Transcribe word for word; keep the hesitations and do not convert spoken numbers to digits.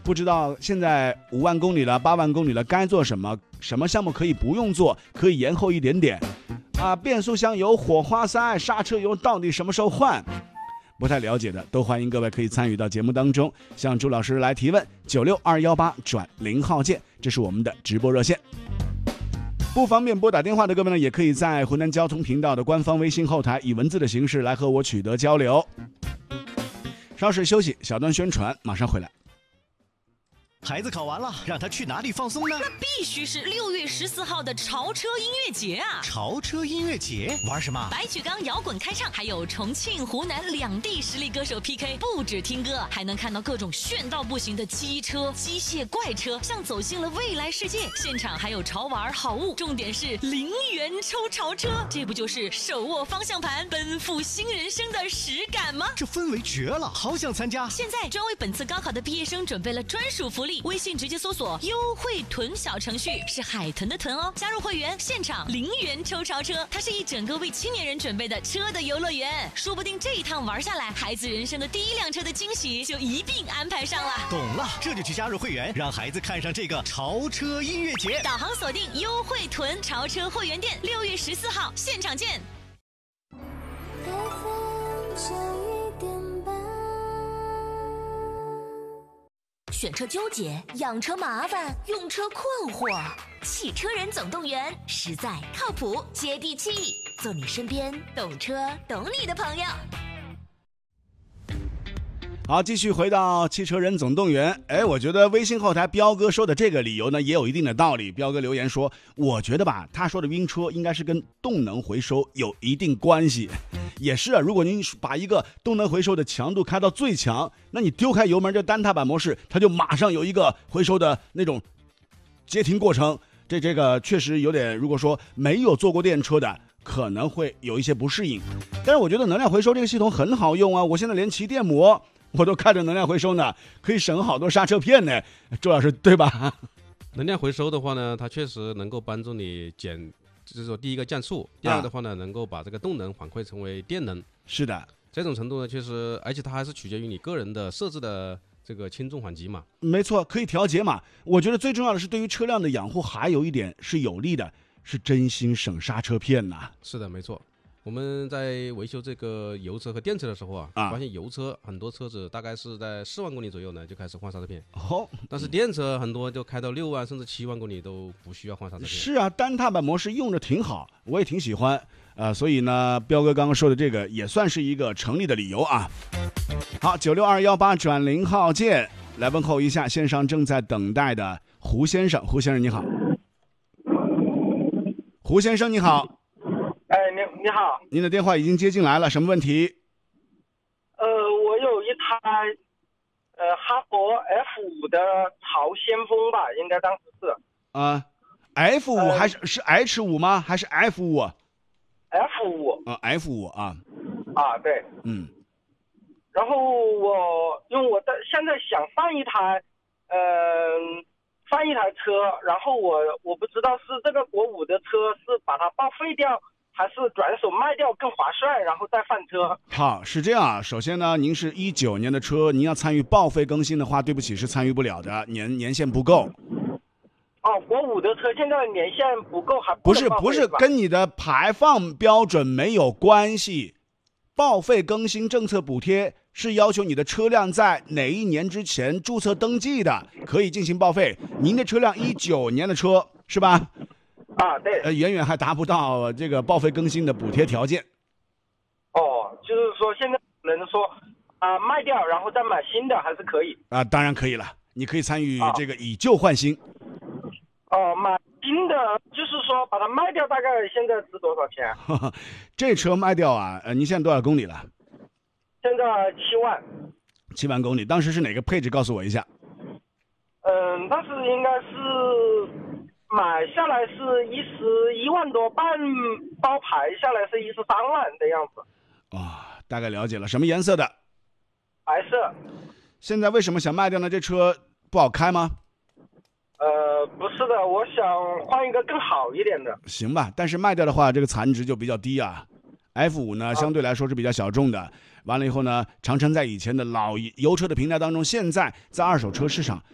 不知道现在五万公里了，八万公里了，该做什么？什么项目可以不用做，可以延后一点点？啊，变速箱油、火花塞、刹车油到底什么时候换？不太了解的，都欢迎各位可以参与到节目当中，向朱老师来提问。九六二幺八转零号键，这是我们的直播热线。不方便拨打电话的各位呢，也可以在湖南交通频道的官方微信后台以文字的形式来和我取得交流。稍事休息，小段宣传，马上回来。 孩子考完了，让他去哪里放松呢？ 那必须是六月十四号的潮车音乐节啊！ 潮车音乐节玩什么？ 白举纲摇滚开唱，还有重庆、湖南两地实力歌手 P K， 不止听歌，还能看到各种炫到不行的机车、机械怪车，像走进了未来世界。现场还有潮玩好物，重点是零元抽潮车，这不就是手握方向盘奔赴新人生的实感吗？ 这氛围绝了，好想参加！ 现在专为本次高考的毕业生准备了专属福利。微信直接搜索优惠囤小程序，是海豚的豚哦，加入会员现场零元抽潮车，它是一整个为青年人准备的车的游乐园，说不定这一趟玩下来，孩子人生的第一辆车的惊喜就一并安排上了。 懂了，这就去加入会员，让孩子看上这个潮车音乐节。 导航锁定优惠囤潮车会员店，六月十四号现场见。选车纠结，养车麻烦，用车困惑。汽车人总动员，实在靠谱接地气，做你身边懂车懂你的朋友。 好，继续回到汽车人总动员。哎，我觉得微信后台彪哥说的这个理由呢，也有一定的道理。彪哥留言说，我觉得吧，他说的晕车应该是跟动能回收有一定关系。也是啊，如果您把一个动能回收的强度开到最强，那你丢开油门，这单踏板模式，它就马上有一个回收的那种截停过程。这这个确实有点，如果说没有坐过电车的，可能会有一些不适应。但是我觉得能量回收这个系统很好用啊，我现在连骑电摩我都开着能量回收呢，可以省好多刹车片呢。周老师对吧？ 能量回收的话呢，它确实能够帮助你减，就是说第一个降速，第二个的话呢，啊、能够把这个动能反馈成为电能。 是的， 这种程度呢，确实，而且它还是取决于你个人的设置的这个轻重缓急嘛。 没错，可以调节嘛。我觉得最重要的是对于车辆的养护还有一点是有利的，是真心省刹车片呐。 是的，没错。我们在维修这个油车和电车的时候啊，啊发现油车很多车子大概是在四万公里左右呢就开始换刹车片， 哦， 但是电车很多就开到六万甚至七万公里都不需要换刹车片。 是啊，单踏板模式用着挺好，我也挺喜欢啊、呃，所以呢，彪哥刚刚说的这个也算是一个成立的理由啊。好，九六二幺八转零号键来问候一下线上正在等待的胡先生，胡先生你好，胡先生你好。 哎，你你好， 您的电话已经接进来了，什么问题？ 呃，我有一台呃哈佛 F 五的潮先锋吧，应该当时是啊、呃、，F 五、呃、还是是 H 五吗？还是 F 五 ？F 五啊 ，F 五啊， 啊对， 嗯， 然后我因为我的现在想换一台，嗯、呃。换一台车，然后我我不知道是这个国五的车是把它报废掉，还是转手卖掉更划算，然后再换车。 好，是这样啊。首先呢，您是一九年的车，您要参与报废更新的话，对不起，是参与不了的，年年限不够。 哦，国五的车现在年限不够，还不是不是跟你的排放标准没有关系，报废更新政策补贴是要求你的车辆在哪一年之前注册登记的，可以进行报废。您的车辆一九年的车是吧？ 啊，对。 呃，远远还达不到这个报废更新的补贴条件。 哦，就是说现在能说啊、呃、卖掉然后再买新的还是可以？ 啊，当然可以了，你可以参与这个以旧换新。 哦，呃、买新的就是说把它卖掉，大概现在值多少钱？ 呵呵，这车卖掉啊，呃，你现在多少公里了？ 现在七万， 七万公里，当时是哪个配置？告诉我一下。 嗯，当时应该是买下来是一十一万多，半包牌下来是一十三万的样子。 啊、哦，大概了解了，什么颜色的？ 白色。 现在为什么想卖掉呢？这车不好开吗？ 呃，不是的，我想换一个更好一点的。 行吧，但是卖掉的话，这个残值就比较低啊。F 五呢，相对来说是比较小众的。完了以后呢，长城在以前的老油车的平台当中，现在在二手车市场